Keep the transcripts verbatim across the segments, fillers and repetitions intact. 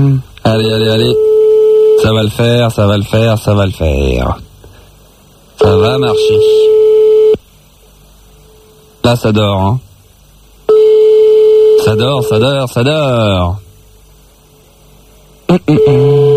Allez, allez, allez. Ça va le faire, ça va le faire, ça va le faire. Ça va marcher. Là, ça dort, hein. Ça dort, ça dort, ça dort. Hum, hum, hum.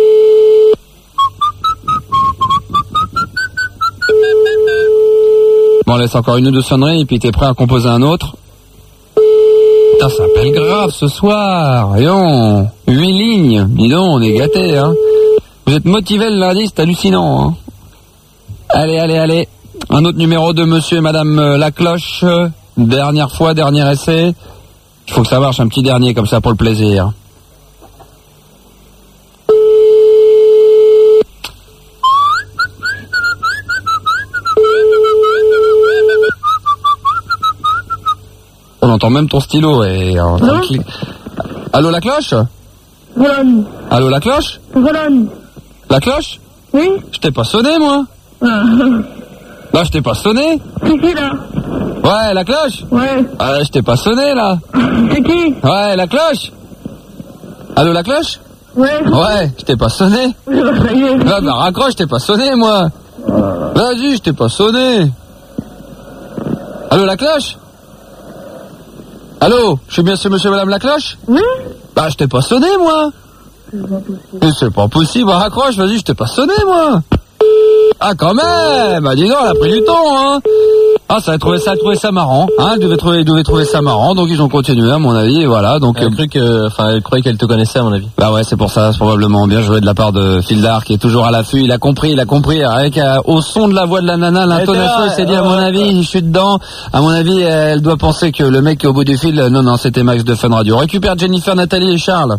Bon, laisse encore une ou deux sonneries et puis t'es prêt à composer un autre. Putain, ça appelle grave ce soir. Voyons, huit lignes. Dis donc, on est gâtés, hein. Vous êtes motivés le lundi, c'est hallucinant, hein. Allez, allez, allez. Un autre numéro de monsieur et madame euh, Lacloche. Dernière fois, dernier essai. Il faut que ça marche, un petit dernier comme ça pour le plaisir. On entend même ton stylo et... Euh, clic... Allô, la cloche? Volonne. Allô, la cloche? Volonne. La cloche? Oui. Je t'ai pas sonné, moi. Ah. Là, je t'ai pas sonné. C'est qui, là? Ouais, la cloche? Ouais. Ah, je t'ai pas sonné, là. C'est qui? Ouais, la cloche? Allô, la cloche? Ouais. Ouais, je t'ai pas sonné. Ça y est. Là, bah, raccroche, je t'ai pas sonné, moi. Vas-y, je t'ai pas sonné. Allô, la cloche? Allô, je suis bien chez monsieur et madame Lacloche? Oui. Bah, je t'ai pas sonné, moi. C'est pas possible. Mais c'est pas possible, bah, raccroche, vas-y, je t'ai pas sonné, moi. Ah, quand même. Bah, dis donc, elle a pris du temps, hein. Ah, ça a trouvé ça, trouvé ça marrant, hein. Ils devaient trouver, ils devaient trouver ça marrant, donc ils ont continué, à mon avis, et voilà, donc. Elle a cru que, enfin, elle croyait qu'elle te connaissait, à mon avis. Bah ouais, c'est pour ça, c'est probablement bien joué de la part de Fildar, qui est toujours à l'affût. Il a compris, il a compris, avec, euh, au son de la voix de la nana, l'intonation, il s'est dit, à mon avis, je suis dedans. À mon avis, elle doit penser que le mec qui est au bout du fil, non, non, c'était Max de Fun Radio. On récupère Jennifer, Nathalie et Charles.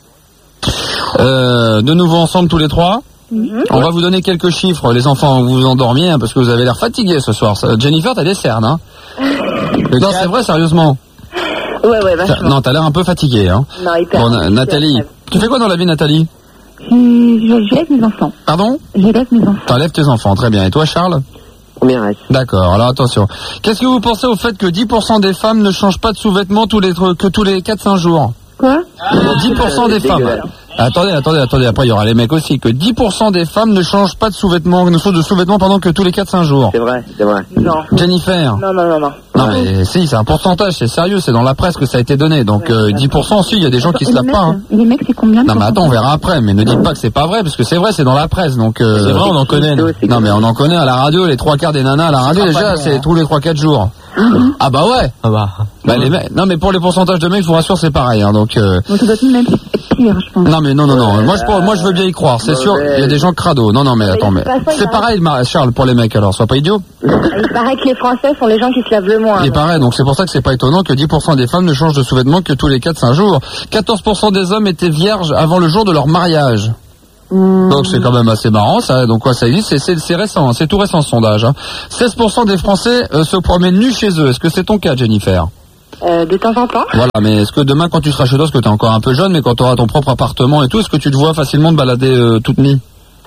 Euh, de nouveau ensemble tous les trois. Mm-hmm. On va vous donner quelques chiffres, les enfants, vous vous endormiez, hein, parce que vous avez l'air fatigués ce soir. Jennifer, t'as des cernes, hein? Non, c'est vrai, sérieusement. Ouais, ouais, vachement. Non, t'as l'air un peu fatigué, hein. Non, hyper. Bon, na- Nathalie, tu fais quoi dans la vie, Nathalie? Je, je, je lève mes enfants. Pardon? Je lève mes enfants. T'enlèves tes enfants, très bien. Et toi, Charles? Première reste. D'accord, alors attention. Qu'est-ce que vous pensez au fait que dix pour cent des femmes ne changent pas de sous-vêtements tous les, que tous les quatre cinq jours? Quoi? dix pour cent des femmes. Attendez, attendez, attendez, après il y aura les mecs aussi, que dix pour cent des femmes ne changent pas de sous-vêtements, ne changent de sous-vêtements pendant que tous les quatre cinq jours. C'est vrai, c'est vrai. Non. Jennifer. Non, non, non, non. Non mais si, c'est un pourcentage, c'est sérieux, c'est dans la presse que ça a été donné, donc euh, dix pour cent si, il y a des gens qui se lavent pas. Hein. Les mecs, c'est combien? Non mais attends, on verra après, mais ne dites pas que c'est pas vrai, parce que c'est vrai, c'est dans la presse, donc... Euh, C'est vrai, on en connaît. nous. Non mais on en connaît à la radio, les trois quarts des nanas à la radio déjà, c'est tous les trois quatre jours. Ah bah ouais. Ah bah. Bah les mecs, non mais pour les pourcentages de mecs, je vous rassure, c'est pareil, hein, donc... Euh... Donc ça doit être même pire, je pense. Non mais non non non, moi je moi je veux bien y croire, c'est sûr, il y a des gens crado. Non non mais attends mais c'est pareil Charles pour les mecs alors, sois pas idiot. Il paraît que les Français sont les gens qui se lavent le moins. Il paraît, donc c'est pour ça que c'est pas étonnant que dix pour cent des femmes ne changent de sous-vêtements que tous les quatre cinq jours. quatorze pour cent des hommes étaient vierges avant le jour de leur mariage. Mmh. Donc c'est quand même assez marrant ça, donc quoi ça existe, c'est, c'est, c'est récent, hein, c'est tout récent ce sondage. Hein. seize pour cent des Français euh, se promènent nus chez eux, est-ce que c'est ton cas Jennifer? Euh, de temps en temps. Voilà, mais est-ce que demain quand tu seras chez toi, parce que t'es encore un peu jeune, mais quand tu auras ton propre appartement et tout, est-ce que tu te vois facilement te balader euh, toute nue?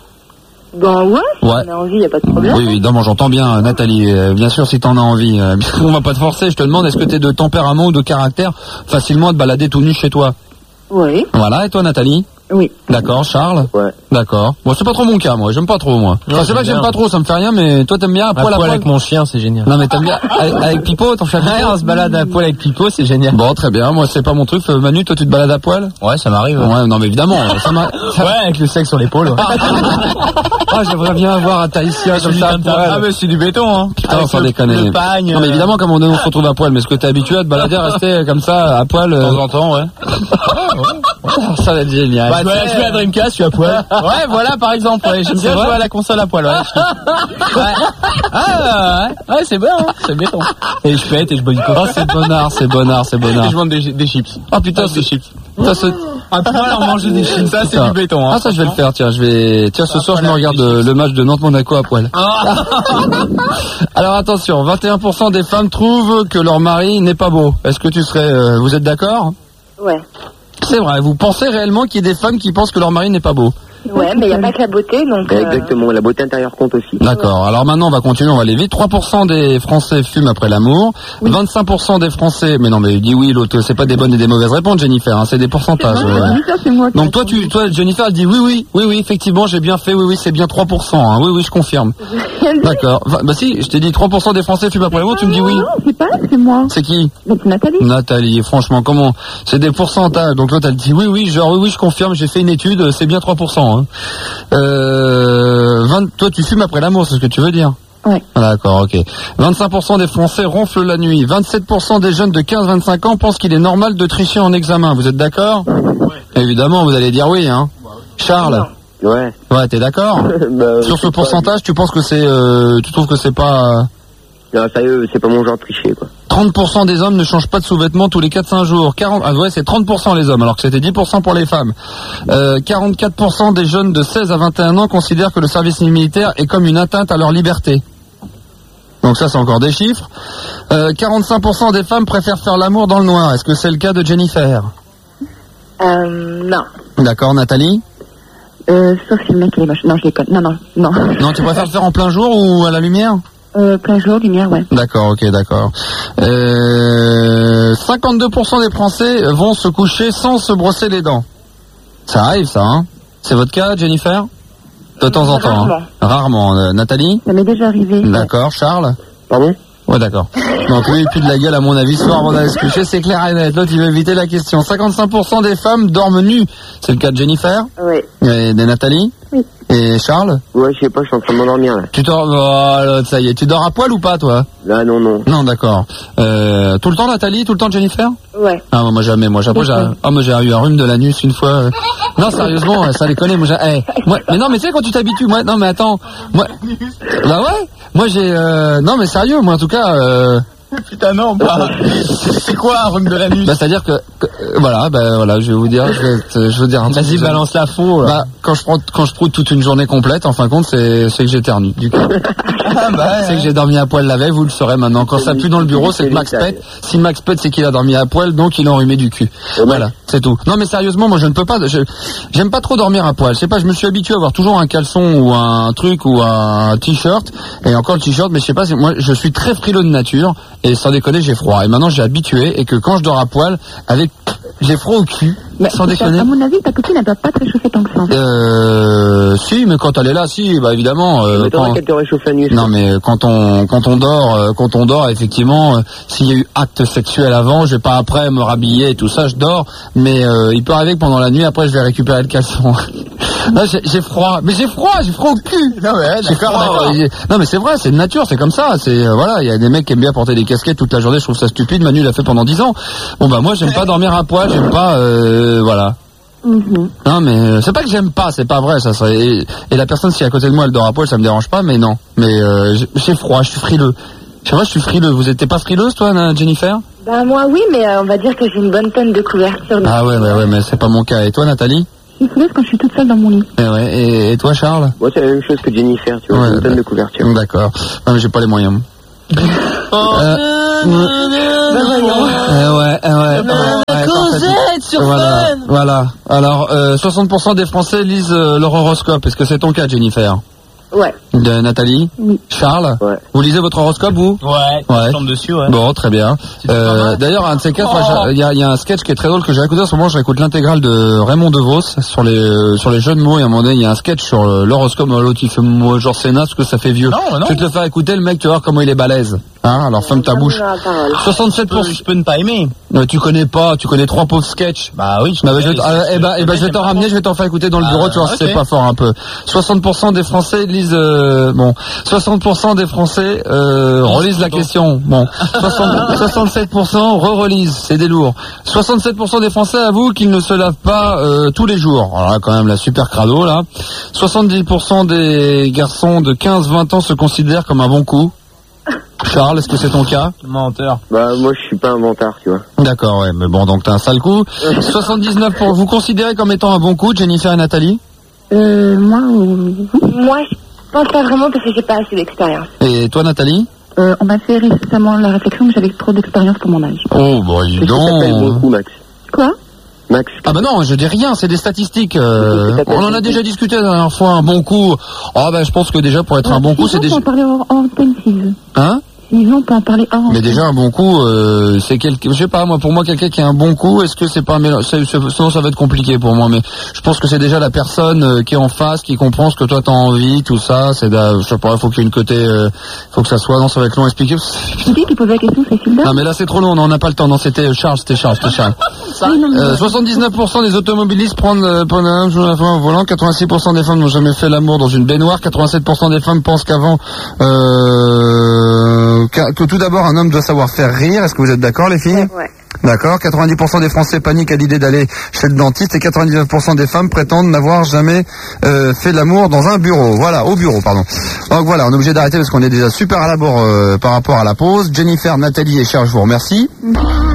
Ben ouais, si ouais. t'en as envie, y a pas de problème. Oui, évidemment, j'entends bien, Nathalie, euh, bien sûr si t'en as envie. Euh, on va pas te forcer, je te demande, est-ce que t'es de tempérament ou de caractère facilement à te balader tout nu chez toi? Oui. Voilà, et toi Nathalie? Oui. D'accord, Charles? Ouais. D'accord. Bon, c'est pas trop mon cas, moi. J'aime pas trop, moi. Enfin, c'est pas que j'aime pas trop, ça me fait rien, mais toi, t'aimes bien à poil à poil. avec mon chien, c'est génial. Non, mais t'aimes bien avec, avec Pipo, ton chien? Ouais, on se balade à poil avec Pipo, c'est génial. Bon, très bien. Moi, c'est pas mon truc. Manu, toi, tu te balades à poil? Ouais, ça m'arrive. Ouais, non, mais évidemment. Ça m'a... Ouais, avec le sexe sur l'épaule. Ouais. Ah, j'aimerais bien avoir un Tahitien comme ça. Ah, mais c'est du béton, hein. Putain, sans déconner. Le pagne. Non, mais évidemment, comme on, on se retrouve à poil. Mais est-ce que t'es habitué à te balader, à rester comme ça, à poil? De temps en temps, ouais. Ça va être génial. Bah, je vais, je vais à Dreamcast, je suis à poil. Ouais, voilà, par exemple, ouais. J'aime bien jouer à la console à poil, ouais. Ouais. Ah, ouais, ouais, c'est bon, hein. C'est béton. Et je pète et je bois du coca. Oh, c'est bonnard, c'est bonnard, c'est bonnard. Et je mange des, des chips. Oh putain, c'est des chips. Ça, c'est... À poil, on mange des chips. Ça, c'est du béton, hein. Ah, ça, je vais le faire, tiens, je vais, tiens, ce soir, je me regarde le match de Nantes-Monaco à poil. Alors, attention, vingt et un pour cent des femmes trouvent que leur mari n'est pas beau. Est-ce que tu serais, euh, vous êtes d'accord? Ouais. C'est vrai, vous pensez réellement qu'il y a des femmes qui pensent que leur mari n'est pas beau? Ouais, mais il n'y a pas que la beauté, donc... Euh... Exactement, la beauté intérieure compte aussi. D'accord, alors maintenant on va continuer, on va aller vite. trois pour cent des Français fument après l'amour, oui. vingt-cinq pour cent des Français... Mais non, mais dis oui, l'autre, c'est pas des bonnes et des mauvaises réponses, Jennifer, hein, c'est des pourcentages. C'est moi, ouais. ça, c'est moi. Donc toi, tu, toi, Jennifer, elle dit oui, oui, oui, oui, effectivement, j'ai bien fait, oui, oui, c'est bien trois pour cent, hein, oui, oui, je confirme. D'accord, bah si, je t'ai dit trois pour cent des Français fument après l'amour, tu me dis oui. Non, c'est pas, c'est moi. C'est qui? C'est Nathalie. Nathalie, franchement, comment? C'est des pourcentages, donc l'autre, elle dit oui, oui, genre oui, oui, je confirme, j'ai fait une étude, c'est bien trois pour cent. Hein. Euh, vingt, toi, tu fumes après l'amour, c'est ce que tu veux dire? Ouais. D'accord, ok. vingt-cinq pour cent des Français ronflent la nuit. vingt-sept pour cent des jeunes de quinze à vingt-cinq ans pensent qu'il est normal de tricher en examen. Vous êtes d'accord? Ouais. Évidemment, vous allez dire oui, hein. Charles? Ouais. Ouais, t'es d'accord? bah, Sur ce pourcentage, tu penses que c'est, euh, tu trouves que c'est pas... Non, sérieux, c'est pas mon genre de tricher, quoi. trente pour cent des hommes ne changent pas de sous-vêtements tous les quatre à cinq jours. quarante, ah ouais, c'est trente pour cent les hommes, alors que c'était dix pour cent pour les femmes. Euh, quarante-quatre pour cent des jeunes de seize à vingt et un ans considèrent que le service militaire est comme une atteinte à leur liberté. Donc ça, c'est encore des chiffres. Euh, quarante-cinq pour cent des femmes préfèrent faire l'amour dans le noir. Est-ce que c'est le cas de Jennifer? Euh, non. D'accord, Nathalie? Euh, sauf si le mec il est moche. Non, je déconne. Non, non, non. Non, tu préfères le faire en plein jour ou à la lumière? Euh, plein jour, lumière, ouais. D'accord, ok, d'accord. Euh, cinquante-deux pour cent des Français vont se coucher sans se brosser les dents. Ça arrive, ça, hein? C'est votre cas, Jennifer? De temps en temps, hein. Rarement. Euh, Nathalie? Ça m'est déjà arrivé. D'accord, ouais. Charles? Pardon? Ouais, d'accord. Donc lui, il pue de la gueule, à mon avis, ce soir avant d'aller se coucher, c'est clair et net. L'autre, il veut éviter la question. cinquante-cinq pour cent des femmes dorment nues. C'est le cas de Jennifer? Oui. Et de Nathalie? Oui. Et Charles? Ouais, je sais pas, je suis en train de m'endormir, là. Tu dors, oh, l'autre, ça y est. Tu dors à poil ou pas, toi? Là, non, non. Non, d'accord. Euh, tout le temps, Nathalie? Tout le temps, Jennifer? Ouais. Ah, moi, jamais. Moi, j'ai, j'ai, ah, moi, j'ai eu un rhume de l'anus une fois. Non, sérieusement, ça les connaît. Moi, j'ai, hey, moi, mais non, mais tu sais, quand tu t'habitues, moi, non, mais attends. Moi, bah ouais. Moi, j'ai, euh, non, mais sérieux, moi, en tout cas, euh, Putain, non, pas. C'est quoi un rhume de l'anus? Bah, c'est-à-dire que, que euh, voilà, bah, voilà, je vais vous dire, je vais, te, je veux dire. Vas-y, balance la faux. Bah, quand je prends, quand je proute toute une journée complète, en fin de compte, c'est, c'est que j'éternue, du coup. Ah, bah, c'est ouais. que j'ai dormi à poil la veille, vous le saurez maintenant. Quand ça pue dans le bureau, c'est que Max pète. Si Max pète, c'est qu'il a dormi à poil, donc il a enrhumé du cul. Voilà, c'est tout. Non, mais sérieusement, moi, je ne peux pas, je, j'aime pas trop dormir à poil. Je sais pas, je me suis habitué à avoir toujours un caleçon ou un truc ou un t-shirt, et encore le t-shirt, mais je sais pas, moi, je suis très frileux de nature, et sans déconner, j'ai froid. Et maintenant, j'ai habitué, et que quand je dors à poil, avec, j'ai froid au cul. Mais sans déconner. À mon avis, ta copine, elle doit pas te réchauffer tant que ça. Euh, si, mais quand elle est là, si, bah évidemment. Euh, mais quand... qu'elle te réchauffe la nuit. Non, mais quand on, quand on dort, euh, quand on dort, effectivement, euh, s'il y a eu acte sexuel avant, je vais pas après me rhabiller et tout ça, je dors. Mais euh, il peut arriver que pendant la nuit, après, je vais récupérer le caleçon. Là, j'ai, j'ai froid, mais j'ai froid, j'ai froid au cul. Non mais d'accord, d'accord. Non mais c'est vrai, c'est de nature, c'est comme ça. C'est euh, voilà, il y a des mecs qui aiment bien porter des casquettes toute la journée. Je trouve ça stupide. Manu l'a fait pendant dix ans. Bon bah moi, j'aime pas dormir à poil, j'aime pas, euh, voilà. Mm-hmm. Non mais euh, c'est pas que j'aime pas, c'est pas vrai, ça serait. Et, et la personne si à côté de moi elle dort à poil, ça me dérange pas, mais non. Mais euh, j'ai, j'ai froid, je suis frileux. C'est vrai, je suis frileux. Vous étiez pas frileuse toi, Jennifer? Bah moi oui, mais euh, on va dire que j'ai une bonne tonne de couverture. Ah ouais, ouais, ouais, mais c'est pas mon cas. Et toi, Nathalie? Je suis frileuse quand je suis toute seule dans mon lit. Et ouais. Et, et toi, Charles? Moi, c'est la même chose que Jennifer, tu vois, ouais, une tonne bah, de couverture. D'accord. Non mais j'ai pas les moyens. Oh, euh, bah voyons. Euh, ouais, euh, ouais, ouais, ouais, Cosette sur voilà, Fun. voilà. Alors, euh, soixante pour cent des Français lisent euh, leur horoscope. Est-ce que c'est ton cas, Jennifer? Ouais. De Nathalie? Oui. Charles? Ouais. Vous lisez votre horoscope, vous? Ouais. Ouais. Je tombe dessus, ouais. Bon, très bien. Euh, d'ailleurs, un de ces quatre, il y a, y a un sketch qui est très drôle que j'ai écouté en ce moment. Je réécoute l'intégrale de Raymond DeVos sur les euh, sur les jeux de mots. Et à un moment donné, il y a un sketch sur euh, l'horoscope. L'autre, il fait moi, genre c'est naze, parce que ça fait vieux. Non, non. Je vais te le faire écouter, le mec, tu vas voir comment il est balèze. Hein, alors ferme ta bouche. soixante-sept pour cent. Je peux ne pas aimer. Euh, tu connais pas, tu connais trois pauvres sketchs. Bah oui, je bah, bah, je, ah, eh bah, eh bah, je vais t'en ramener, je vais t'en faire écouter dans le bureau, ah, tu vois, okay. C'est pas fort un peu. soixante pour cent des Français lisent, euh, bon, soixante pour cent des Français, euh, relisent la question. Bon, soixante, soixante-sept pour cent re-relisent, c'est des lourds. soixante-sept pour cent des Français avouent qu'ils ne se lavent pas, euh, tous les jours. Alors là, quand même, la super crado, là. soixante-dix pour cent des garçons de quinze à vingt ans se considèrent comme un bon coup. Charles, est-ce que c'est ton cas? Menteur. Bah moi je suis pas un mentard, tu vois. D'accord, ouais, mais bon, donc t'as un sale coup. soixante-dix-neuf pour vous considérez comme étant un bon coup, Jennifer et Nathalie? Euh, moi, euh, moi je pense pas vraiment parce que j'ai pas assez d'expérience. Et toi, Nathalie? Euh, on m'a fait récemment la réflexion que j'avais trop d'expérience pour mon âge. Oh, bon, dis donc. Ça s'appelle bon coup, Max. Quoi? Max. Ah bah non, je dis rien, c'est des statistiques. Euh, C'est on en a déjà discuté la dernière fois, un bon coup. Ah bah je pense que déjà pour être un bon coup, c'est déjà... On peut en parler hors antenne s'il veut. Hein? Sinon, on peut en parler hors antenne. Mais déjà un bon coup, euh, c'est quelque, je sais pas moi, pour moi quelqu'un qui a un bon coup, est-ce que c'est pas un mélange, c'est- c'est- sinon ça va être compliqué pour moi, mais je pense que c'est déjà la personne euh, qui est en face, qui comprend ce que toi t'as envie, tout ça, c'est, da- je sais pas, il faut qu'il y ait une côté, euh, faut que ça soit, non ça va être long à expliquer. C'est qui qui pose la question, c'est Sylvain? Non mais là c'est trop long, on n'a pas le temps, non c'était Charles, c'était Charles, c'était Charles. Euh, soixante-dix-neuf pour cent des automobilistes prennent euh, prennent un jour la femme au volant, quatre-vingt-six pour cent des femmes n'ont jamais fait l'amour dans une baignoire, quatre-vingt-sept pour cent des femmes pensent qu'avant euh, qu'à- que tout d'abord un homme doit savoir faire rire. Est-ce que vous êtes d'accord les filles? Ouais. D'accord. quatre-vingt-dix pour cent des Français paniquent à l'idée d'aller chez le dentiste et quatre-vingt-dix-neuf pour cent des femmes prétendent n'avoir jamais euh, fait l'amour dans un bureau. Voilà, au bureau, pardon. Donc voilà, on est obligé d'arrêter parce qu'on est déjà super à la bourre euh, par rapport à la pause. Jennifer, Nathalie et Cher, je vous remercie.